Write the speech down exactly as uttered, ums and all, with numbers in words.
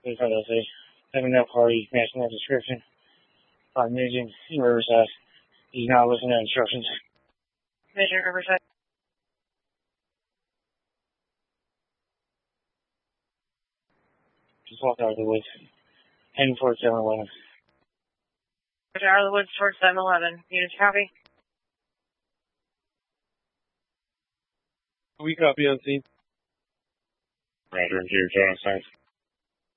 Please L C. Having no party matching that description. I'm using Riverside. He's not listening to instructions. Mission Riverside. Just walked out of the woods. Heading towards seven eleven. Out of the woods towards seven eleven. Units copy. We copy on scene. Roger, here, John, thanks.